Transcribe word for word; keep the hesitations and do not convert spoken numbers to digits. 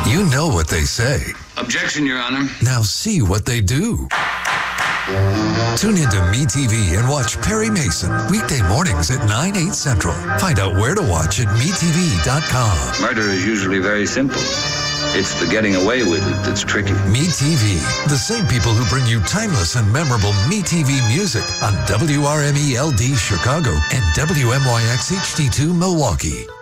You know what they say. Objection, Your Honor. Now see what they do. Tune into MeTV and watch Perry Mason weekday mornings at nine, eight Central. Find out where to watch at me T V dot com. Murder is usually very simple. It's the getting away with it that's tricky. MeTV, the same people who bring you timeless and memorable MeTV music on W R M E L D Chicago and W M Y X H D two Milwaukee.